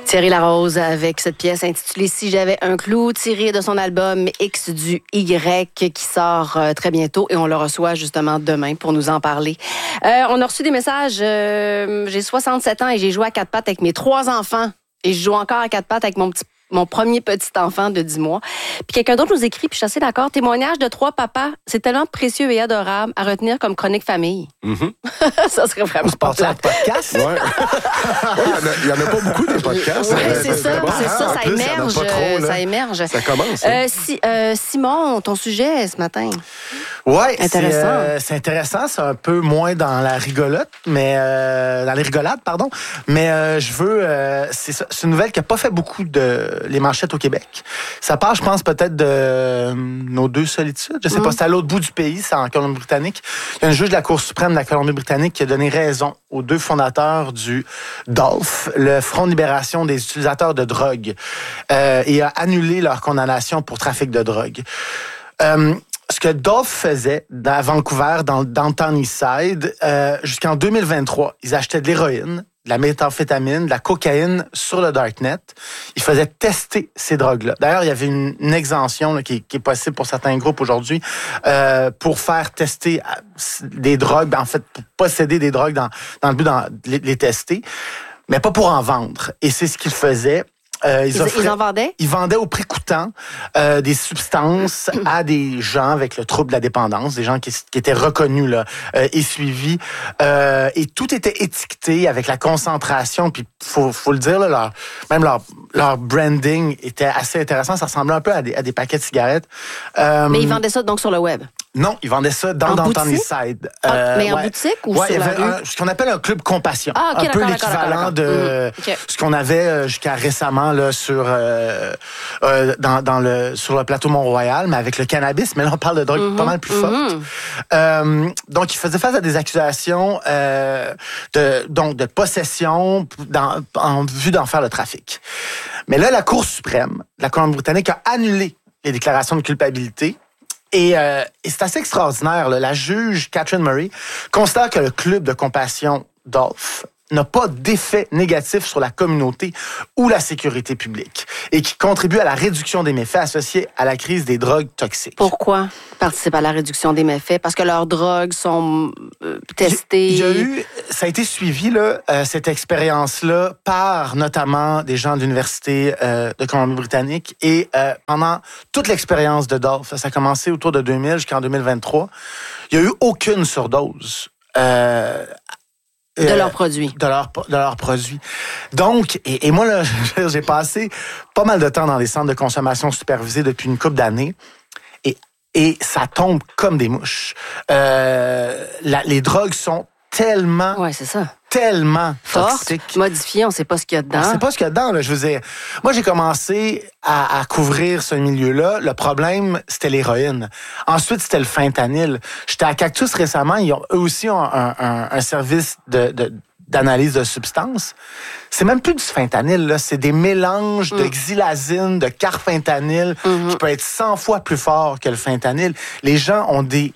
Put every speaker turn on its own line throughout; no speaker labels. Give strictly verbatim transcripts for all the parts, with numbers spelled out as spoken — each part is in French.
Thierry Larose avec cette pièce intitulée « Si j'avais un clou », tirée de son album X du Y qui sort euh, très bientôt et on le reçoit justement demain pour nous en parler. Euh, on a reçu des messages. Euh, j'ai soixante-sept ans et j'ai joué à quatre pattes avec mes trois enfants et je joue encore à quatre pattes avec mon petit mon premier petit enfant de dix mois. Puis quelqu'un d'autre nous écrit, puis je suis assez d'accord, témoignage de trois papas, c'est tellement précieux et adorable à retenir comme chronique famille.
Mm-hmm.
Ça serait vraiment
pas plate. podcast?
Ouais. Il n'y en, en a pas beaucoup des podcasts.
Oui, c'est, c'est ça,
bon,
c'est ça,
en
ça
plus,
émerge.
Trop, là.
Ça émerge.
Ça commence. Hein?
Euh, si, euh, Simon, ton sujet ce matin.
Oui,
intéressant.
C'est, euh, c'est intéressant. C'est un peu moins dans la rigolote, mais euh, dans les rigolades, pardon. Mais euh, je veux... Euh, c'est, ça, c'est une nouvelle qui n'a pas fait beaucoup de les manchettes au Québec. Ça part, je pense, peut-être de euh, nos deux solitudes. Je sais mm. pas, c'est à l'autre bout du pays, c'est en Colombie-Britannique. Il y a un juge de la Cour suprême de la Colombie-Britannique qui a donné raison aux deux fondateurs du D O L F, le Front de libération des utilisateurs de drogue, euh, et a annulé leur condamnation pour trafic de drogue. Euh, Ce que D O L F faisait à Vancouver, dans le downtown Eastside, euh, jusqu'en deux mille vingt-trois, ils achetaient de l'héroïne, de la méthamphétamine, de la cocaïne sur le darknet. Ils faisaient tester ces drogues-là. D'ailleurs, il y avait une, une exemption là, qui, qui est possible pour certains groupes aujourd'hui euh, pour faire tester des drogues, en fait, pour posséder des drogues dans, dans le but de les, les tester, mais pas pour en vendre. Et c'est ce qu'ils faisaient. Euh, ils,
ils,
offraient,
ils en vendaient?
Ils vendaient au prix coûtant euh, des substances à des gens avec le trouble de la dépendance, des gens qui, qui étaient reconnus là, euh, et suivis. Euh, et tout était étiqueté avec la concentration. Puis faut, faut le dire, là, leur, même leur, leur branding était assez intéressant. Ça ressemblait un peu à des, à des paquets de cigarettes.
Euh, Mais ils vendaient ça donc sur le web?
Non, ils vendaient ça dans Downtown Eastside.
Euh, mais en ouais. boutique ou
ouais,
sur la rue?
Un, ce qu'on appelle un club compassion.
Ah, okay,
un peu
d'accord,
l'équivalent
d'accord,
de mmh. okay. ce qu'on avait jusqu'à récemment là, sur, euh, euh, dans, dans le, sur le plateau Mont-Royal, mais avec le cannabis. Mais là, on parle de drogue mmh, pas mal plus mmh. forte. Euh, donc, ils faisaient face à des accusations euh, de, donc, de possession dans, en vue d'en faire le trafic. Mais là, la Cour suprême de la Colombie-Britannique a annulé les déclarations de culpabilité. Et, euh, et c'est assez extraordinaire. Là. La juge Catherine Murray constate que le club de compassion D O L F n'a pas d'effet négatif sur la communauté ou la sécurité publique et qui contribue à la réduction des méfaits associés à la crise des drogues toxiques.
Pourquoi participe à la réduction des méfaits? Parce que leurs drogues sont euh, testées.
Il y a eu, ça a été suivi, là, euh, cette expérience-là, par notamment des gens de l'Université euh, de Colombie-Britannique et euh, pendant toute l'expérience de D O L F, ça a commencé autour de deux mille jusqu'en deux mille vingt-trois, il n'y a eu aucune surdose. Euh,
De leurs produits.
De leurs de leurs produits. Donc, et, et moi, là, j'ai passé pas mal de temps dans les centres de consommation supervisés depuis une couple d'années. Et, et ça tombe comme des mouches. Euh, la, les drogues sont tellement...
Ouais, c'est ça.
Tellement
forte,
toxiques.
Modifiées, on ne sait pas ce qu'il y a dedans.
On ne sait pas ce qu'il y a dedans, là, je veux dire. Moi, j'ai commencé à, à couvrir ce milieu-là. Le problème, c'était l'héroïne. Ensuite, c'était le fentanyl. J'étais à Cactus récemment. Ils ont, eux aussi ont un, un, un service de, de, d'analyse de substances. C'est même plus du fentanyl, là. C'est des mélanges mm. de xylazine, de carfentanyl, mm-hmm. qui peut être cent fois plus fort que le fentanyl. Les gens ont des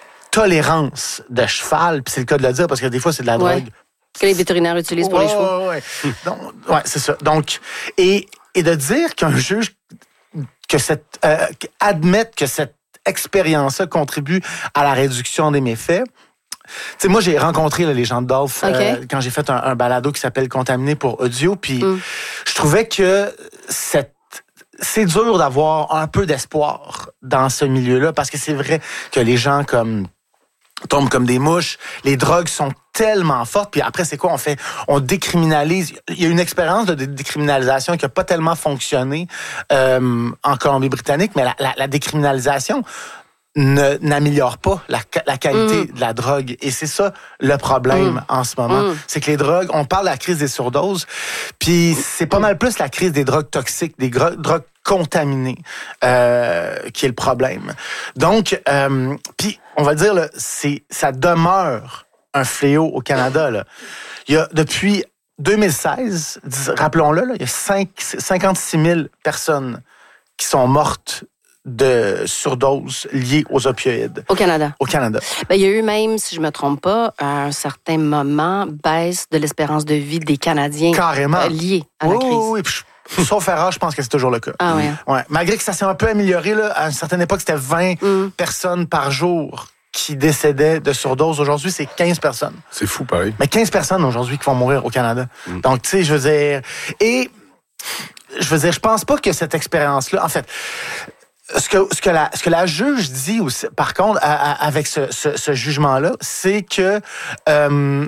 tolérances de cheval, puis c'est le cas de le dire, parce que des fois, c'est de la
ouais.
drogue
que les vétérinaires utilisent pour
ouais,
les chevaux.
Ouais, ouais. Donc, ouais, c'est ça. Donc, et, et de dire qu'un juge que cette, euh, admette que cette expérience-là contribue à la réduction des méfaits. Tu sais, moi, j'ai rencontré là, les gens de D O L F okay. euh, quand j'ai fait un, un balado qui s'appelle Contaminé pour audio, puis mm. je trouvais que cette c'est dur d'avoir un peu d'espoir dans ce milieu-là, parce que c'est vrai que les gens comme tombent comme des mouches. Les drogues sont tellement fortes. Puis après, c'est quoi? On fait, on décriminalise. Il y a une expérience de décriminalisation qui n'a pas tellement fonctionné euh, en Colombie-Britannique, mais la, la, la décriminalisation ne, n'améliore pas la, la qualité mmh. de la drogue. Et c'est ça le problème mmh. en ce moment. Mmh. C'est que les drogues, on parle de la crise des surdoses, puis c'est pas mal plus la crise des drogues toxiques, des gro- drogues contaminées euh, qui est le problème. Donc, euh, puis on va dire, là, c'est, ça demeure un fléau au Canada. Là. Il y a depuis deux mille seize, rappelons-le, là, il y a cinq, cinquante-six mille personnes qui sont mortes de surdose liées aux opioïdes.
Au Canada.
Au Canada.
Ben, il y a eu même, si je me trompe pas, à un certain moment, baisse de l'espérance de vie des Canadiens.
Carrément.
Euh, liée à
oui,
la crise.
Oui, oui. Puis, sauf erreur, je pense que c'est toujours le cas.
Ah ouais.
Ouais. Malgré que ça s'est un peu amélioré, là, à une certaine époque, c'était vingt mm. personnes par jour qui décédaient de surdose. Aujourd'hui, c'est quinze personnes.
C'est fou, pareil.
Mais quinze personnes aujourd'hui qui vont mourir au Canada. Mm. Donc, tu sais, je veux dire... Et, je veux dire, je pense pas que cette expérience-là... En fait... Ce que, ce, que la, ce que la juge dit, aussi, par contre, à, à, avec ce, ce, ce jugement-là, c'est que euh,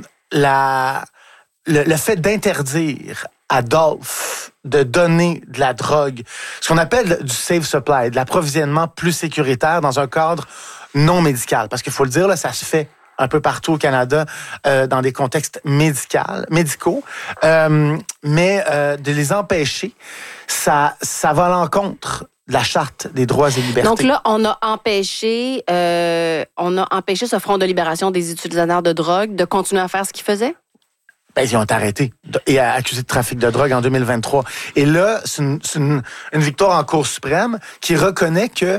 la, le, le fait d'interdire à Dolph de donner de la drogue, ce qu'on appelle du safe supply, de l'approvisionnement plus sécuritaire dans un cadre non médical. Parce qu'il faut le dire, là, ça se fait un peu partout au Canada, euh, dans des contextes médical, médicaux. Euh, mais euh, de les empêcher, ça, ça va à l'encontre de la Charte des droits et libertés.
Donc là, on a empêché, euh, on a empêché ce front de libération des utilisateurs de drogue de continuer à faire ce qu'ils faisaient?
Ben, ils ont été arrêtés et accusés de trafic de drogue en deux mille vingt-trois. Et là, c'est une, c'est une, une victoire en Cour suprême qui reconnaît que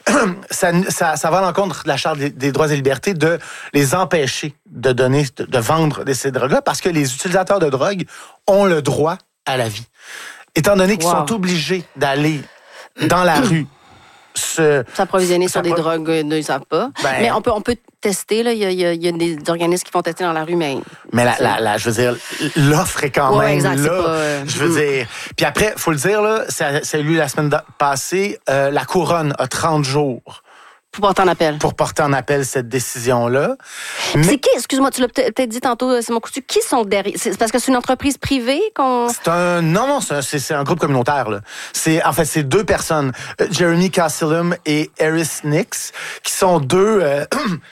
ça, ça, ça va à l'encontre de la Charte des, des droits et libertés de les empêcher de donner, de, de vendre ces drogues-là parce que les utilisateurs de drogue ont le droit à la vie. Étant donné qu'ils wow. sont obligés d'aller dans la rue, se...
s'approvisionner sur des pro... drogues, ils ne savent pas. Ben... Mais on peut, on peut tester, là. Il y a, il y a, il y a des organismes qui font tester dans la rue, mais...
Mais la, la, la, je veux dire, l'offre est quand
ouais,
même
exact,
là.
Pas, euh...
Je veux dire... Puis après, il faut le dire, là, ça, ça a eu lieu la semaine passée, euh, la Couronne a trente jours
pour porter en appel.
Pour porter en appel cette décision-là.
Mais... C'est qui, excuse-moi, tu l'as peut-être dit tantôt, Simon Coutu, qui sont derrière? C'est parce que c'est une entreprise privée qu'on...
C'est un... Non, non, c'est un, c'est, c'est un groupe communautaire, là. C'est, en fait, c'est deux personnes, Jeremy Cassilum et Eris Nix, qui sont deux... Euh,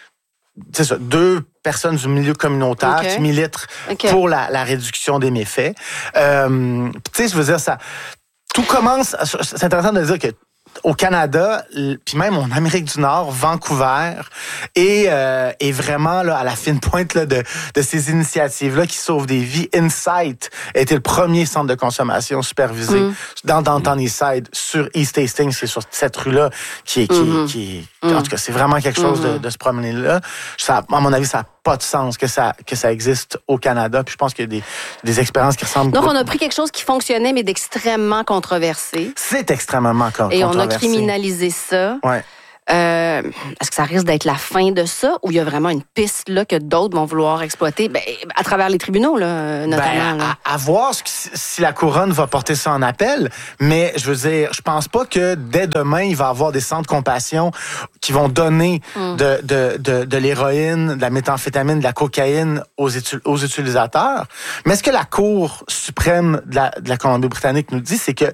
c'est ça, deux personnes du milieu communautaire okay. qui militent okay. pour la, la réduction des méfaits. Euh, tu sais, je veux dire, ça... Tout commence... C'est intéressant de dire que au Canada, puis même en Amérique du Nord, Vancouver, est, euh, est vraiment là, à la fine pointe là, de, de ces initiatives-là qui sauvent des vies. Insight a été le premier centre de consommation supervisé mm. dans Downtown Eastside, sur East Hastings, c'est sur cette rue-là, qui est... Qui, mm-hmm. qui, qui, mm. En tout cas, c'est vraiment quelque chose mm-hmm. de, de se promener là. Ça, à mon avis, ça n'a pas de sens que ça, que ça existe au Canada. Puis je pense qu'il y a des, des expériences qui ressemblent...
Donc, beaucoup. On a pris quelque chose qui fonctionnait, mais d'extrêmement controversé.
C'est extrêmement controversé.
Et on a criminalisé ça.
Ouais.
Euh, est-ce que ça risque d'être la fin de ça ou il y a vraiment une piste là, que d'autres vont vouloir exploiter ben, à travers les tribunaux, là, notamment?
Ben,
là.
À, à voir si la Couronne va porter ça en appel, mais je veux dire, je pense pas que dès demain, il va y avoir des centres compassion qui vont donner mm. de, de, de, de l'héroïne, de la méthamphétamine, de la cocaïne aux, étu- aux utilisateurs. Mais ce que la Cour suprême de la, de la Colombie-Britannique nous dit, c'est que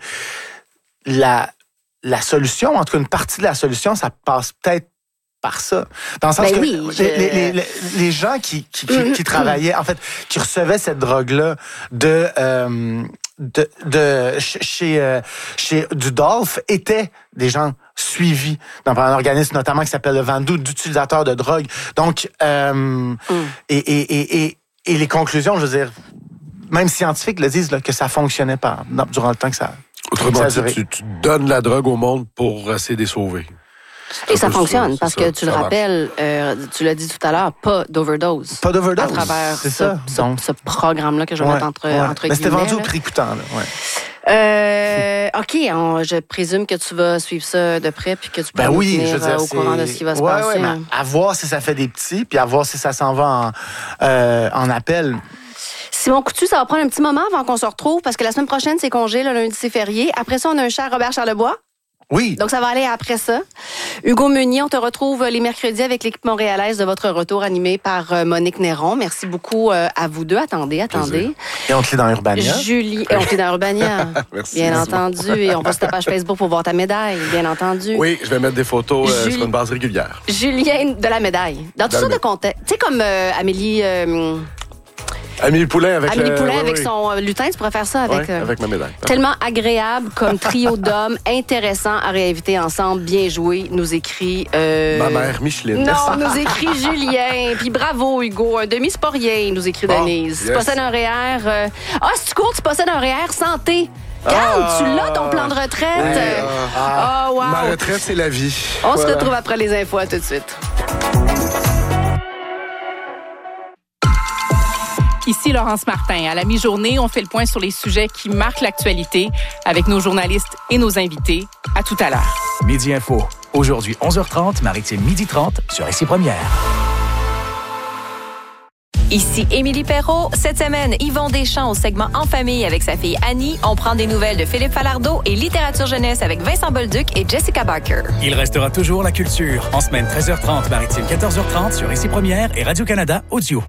la... La solution, en tout cas une partie de la solution, ça passe peut-être par ça. Dans le sens
ben
que
oui, je...
les, les, les, les gens qui, qui, qui, qui travaillaient, en fait, qui recevaient cette drogue-là de, euh, de, de chez, euh, chez du Dolph étaient des gens suivis dans un organisme notamment qui s'appelle le Vandu, d'utilisateurs de drogue. Donc, euh, mm. et, et, et, et, et les conclusions, je veux dire, même scientifiques le disent là, que ça fonctionnait pas durant le temps que ça...
Autrement dit, tu, tu donnes la drogue au monde pour essayer de les sauver.
Et ça fonctionne, ça, parce ça, que tu le rappelles, euh, tu l'as dit tout à l'heure, pas d'overdose.
Pas d'overdose.
À travers
c'est
ce,
ça.
ce, ce programme-là que je vais ouais, mettre entre,
ouais.
entre
Mais
guillemets.
c'était vendu
là.
au prix coûtant. Là. Ouais.
Euh, OK, on, je présume que tu vas suivre ça de près puis que tu peux
ben
nous
oui,
tenir
je veux dire,
au courant de ce qui va se
ouais,
passer.
Ouais, hein. À voir si ça fait des petits, puis à voir si ça s'en va en, euh, en appel.
Simon Coutu, ça va prendre un petit moment avant qu'on se retrouve parce que la semaine prochaine, c'est congé, le lundi, c'est férié. Après ça, on a un cher Robert Charlebois.
Oui.
Donc, ça va aller après ça. Hugo Meunier, on te retrouve les mercredis avec l'équipe montréalaise de votre retour animé par Monique Néron. Merci beaucoup à vous deux. Attendez, attendez.
Et on te lit dans Urbania.
Julie, et on te lit dans Urbania.
Merci.
Bien
merci
entendu.
beaucoup.
Et on va sur ta page Facebook pour voir ta médaille, bien entendu.
Oui, je vais mettre des photos euh,
Julie...
sur une base régulière.
Julien de la médaille. Dans tout ça de contexte. Tu sais, comme euh, Amélie... Euh,
Amélie Poulain avec
Amélie
le...
Poulain
oui,
avec
oui.
son lutin, tu pourrais faire ça avec...
Ouais, avec ma médaille.
Tellement agréable comme trio d'hommes, intéressant à réinviter ensemble, bien joué, nous écrit... Euh...
Ma mère Micheline.
Non, nous écrit Julien. Puis bravo, Hugo. Un demi, c'est pas rien, nous écrit
bon,
Denise.
yes.
Tu possèdes un R E E R... Euh... Ah, si tu cours, tu possèdes un R E E R santé. Calme, tu l'as ton plan de retraite.
Oui,
Euh,
ah,
oh, wow.
Ma retraite, c'est la vie.
On se
Voilà.
retrouve après les infos. À tout de suite.
Ici Laurence Martin. À la mi-journée, on fait le point sur les sujets qui marquent l'actualité avec nos journalistes et nos invités. À tout à l'heure.
Midi Info. Aujourd'hui, onze heures trente, Maritime midi trente sur Ici Première.
Ici Émilie Perrault. Cette semaine, Yvon Deschamps au segment En famille avec sa fille Annie. On prend des nouvelles de Philippe Falardeau et littérature jeunesse avec Vincent Bolduc et Jessica Barker.
Il restera toujours la culture. En semaine, treize heures trente, Maritime quatorze heures trente sur Ici Première et Radio-Canada Audio.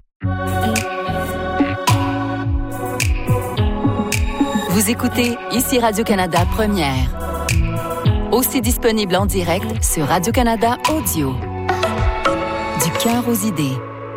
Vous écoutez Ici Radio-Canada Première. Aussi disponible en direct sur Radio-Canada Audio. Du cœur aux idées.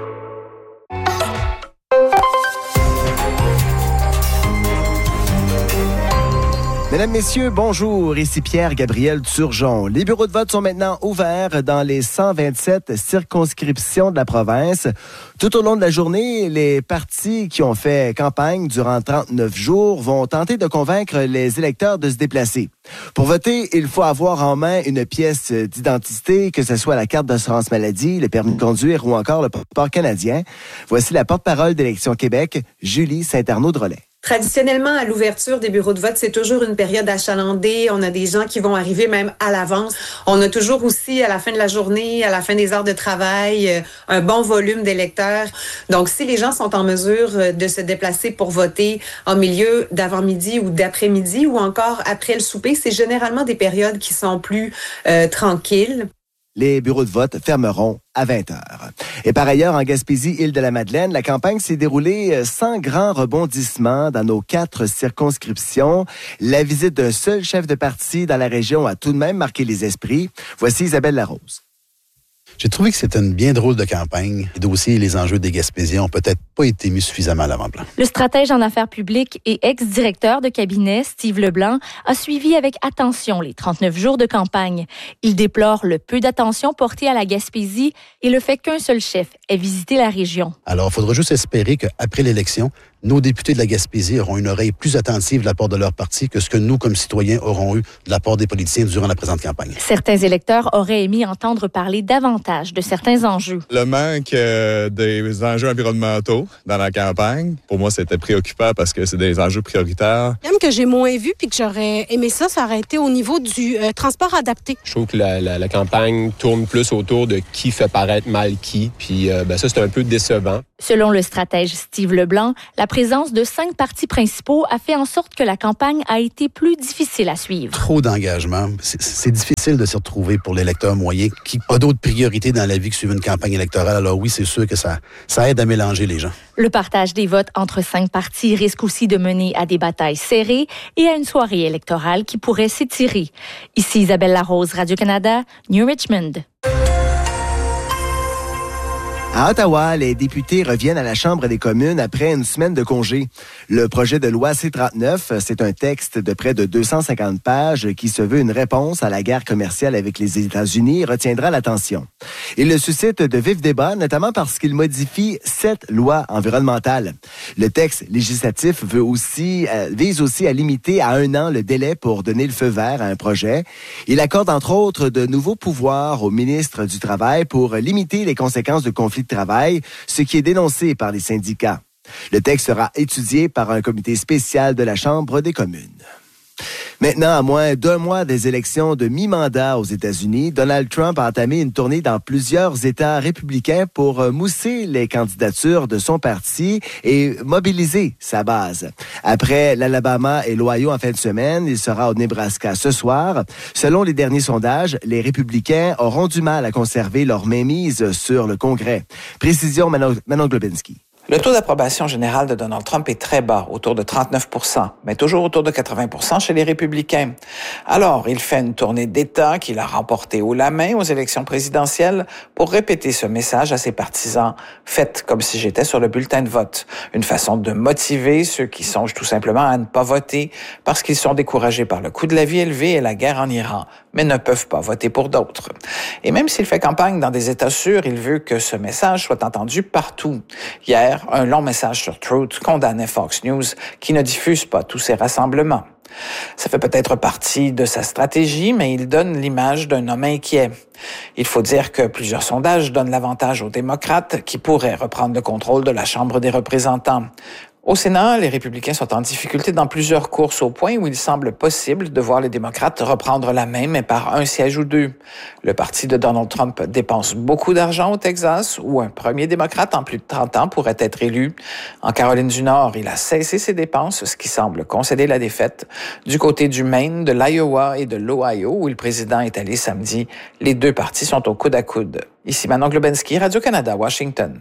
Mesdames, Messieurs, bonjour. Ici Pierre-Gabriel Turgeon. Les bureaux de vote sont maintenant ouverts dans les cent vingt-sept circonscriptions de la province. Tout au long de la journée, les partis qui ont fait campagne durant trente-neuf jours vont tenter de convaincre les électeurs de se déplacer. Pour voter, il faut avoir en main une pièce d'identité, que ce soit la carte d'assurance maladie, le permis de conduire ou encore le passeport canadien. Voici la porte-parole d'Élections Québec, Julie Saint-Arnaud-Drolet.
Traditionnellement, à l'ouverture des bureaux de vote, c'est toujours une période achalandée. On a des gens qui vont arriver même à l'avance. On a toujours aussi, à la fin de la journée, à la fin des heures de travail, un bon volume d'électeurs. Donc, si les gens sont en mesure de se déplacer pour voter en milieu d'avant-midi ou d'après-midi ou encore après le souper, c'est généralement des périodes qui sont plus euh, tranquilles.
Les bureaux de vote fermeront à vingt heures. Et par ailleurs, en Gaspésie, Île-de-la-Madeleine, la campagne s'est déroulée sans grand rebondissement dans nos quatre circonscriptions. La visite d'un seul chef de parti dans la région a tout de même marqué les esprits. Voici Isabelle Larose.
J'ai trouvé que c'était une bien drôle de campagne. Les dossiers et les enjeux des Gaspésiens n'ont peut-être pas été mis suffisamment à l'avant-plan.
Le stratège en affaires publiques et ex-directeur de cabinet, Steve Leblanc, a suivi avec attention les trente-neuf jours de campagne. Il déplore le peu d'attention portée à la Gaspésie et le fait qu'un seul chef ait visité la région.
Alors, il faudra juste espérer qu'après l'élection, nos députés de la Gaspésie auront une oreille plus attentive de la part de leur parti que ce que nous, comme citoyens, aurons eu de la part des politiciens durant la présente campagne.
Certains électeurs auraient aimé entendre parler davantage de certains enjeux.
Le manque euh, des enjeux environnementaux dans la campagne, pour moi, c'était préoccupant parce que c'est des enjeux prioritaires.
Même que j'ai moins vu puis que j'aurais aimé ça, ça aurait été au niveau du euh, transport adapté.
Je trouve que la, la, la campagne tourne plus autour de qui fait paraître mal qui, puis euh, ben ça, c'est un peu décevant.
Selon le stratège Steve Leblanc, la présence de cinq partis principaux a fait en sorte que la campagne a été plus difficile à suivre.
Trop d'engagement. C'est, c'est difficile de s'y retrouver pour l'électeur moyen qui a d'autres priorités dans la vie que suivre une campagne électorale. Alors oui, c'est sûr que ça, ça aide à mélanger les gens.
Le partage des votes entre cinq partis risque aussi de mener à des batailles serrées et à une soirée électorale qui pourrait s'étirer. Ici Isabelle Larose, Radio-Canada, New Richmond.
À Ottawa, les députés reviennent à la Chambre des communes après une semaine de congé. Le projet de loi C trente-neuf, c'est un texte de près de deux cent cinquante pages qui se veut une réponse à la guerre commerciale avec les États-Unis et retiendra l'attention. Il suscite de vifs débats, notamment parce qu'il modifie sept lois environnementales. Le texte législatif veut aussi, euh, vise aussi à limiter à un an le délai pour donner le feu vert à un projet. Il accorde entre autres de nouveaux pouvoirs au ministre du Travail pour limiter les conséquences de conflits de travail, ce qui est dénoncé par les syndicats. Le texte sera étudié par un comité spécial de la Chambre des communes. Maintenant, à moins d'un mois des élections de mi-mandat aux États-Unis, Donald Trump a entamé une tournée dans plusieurs États républicains pour mousser les candidatures de son parti et mobiliser sa base. Après l'Alabama et l'Ohio en fin de semaine, il sera au Nebraska ce soir. Selon les derniers sondages, les républicains auront du mal à conserver leur mainmise sur le Congrès. Précision, Manon, Manon Globinski.
Le taux d'approbation générale de Donald Trump est très bas, autour de trente-neuf pour cent, mais toujours autour de quatre-vingts pour cent chez les républicains. Alors, il fait une tournée d'État qu'il a remportée haut la main aux élections présidentielles pour répéter ce message à ses partisans. Faites comme si j'étais sur le bulletin de vote. Une façon de motiver ceux qui songent tout simplement à ne pas voter parce qu'ils sont découragés par le coût de la vie élevé et la guerre en Iran, mais ne peuvent pas voter pour d'autres. Et même s'il fait campagne dans des États sûrs, il veut que ce message soit entendu partout. Hier, un long message sur Truth condamnait Fox News qui ne diffuse pas tous ces rassemblements. Ça fait peut-être partie de sa stratégie, mais il donne l'image d'un homme inquiet. Il faut dire que plusieurs sondages donnent l'avantage aux démocrates qui pourraient reprendre le contrôle de la Chambre des représentants. Au Sénat, les républicains sont en difficulté dans plusieurs courses au point où il semble possible de voir les démocrates reprendre la main, mais par un siège ou deux. Le parti de Donald Trump dépense beaucoup d'argent au Texas, où un premier démocrate en plus de trente ans pourrait être élu. En Caroline du Nord, il a cessé ses dépenses, ce qui semble concéder la défaite. Du côté du Maine, de l'Iowa et de l'Ohio, où le président est allé samedi, les deux partis sont au coude à coude. Ici Manon Globensky, Radio-Canada, Washington.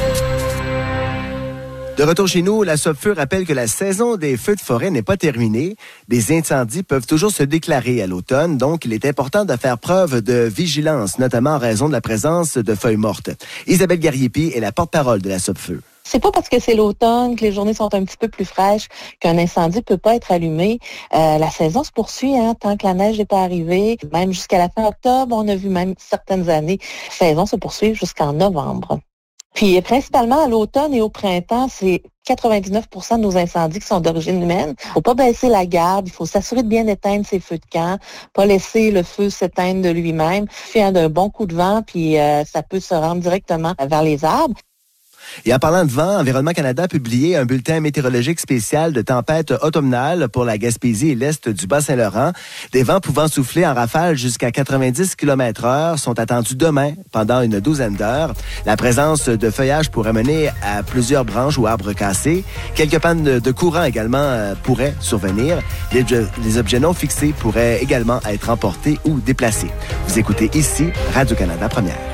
De retour chez nous, la SOPFEU rappelle que la saison des feux de forêt n'est pas terminée. Des incendies peuvent toujours se déclarer à l'automne, donc il est important de faire preuve de vigilance, notamment en raison de la présence de feuilles mortes. Isabelle Gariepi est la porte-parole de la SOPFEU.
C'est pas parce que c'est l'automne, que les journées sont un petit peu plus fraîches, qu'un incendie peut pas être allumé. Euh, la saison se poursuit, hein, tant que la neige n'est pas arrivée. Même jusqu'à la fin octobre, on a vu même certaines années, la saison se poursuit jusqu'en novembre. Puis principalement à l'automne et au printemps, c'est quatre-vingt-dix-neuf pour cent de nos incendies qui sont d'origine humaine. Il faut pas baisser la garde, il faut s'assurer de bien éteindre ses feux de camp, pas laisser le feu s'éteindre de lui-même, faire d'un bon coup de vent, puis euh, ça peut se rendre directement vers les arbres.
Et en parlant de vent, Environnement Canada a publié un bulletin météorologique spécial de tempête automnale pour la Gaspésie et l'est du Bas-Saint-Laurent. Des vents pouvant souffler en rafale jusqu'à quatre-vingt-dix kilomètres heure sont attendus demain pendant une douzaine d'heures. La présence de feuillage pourrait mener à plusieurs branches ou arbres cassés. Quelques pannes de courant également euh, pourraient survenir. Les, les objets non fixés pourraient également être emportés ou déplacés. Vous écoutez ici Radio-Canada Première.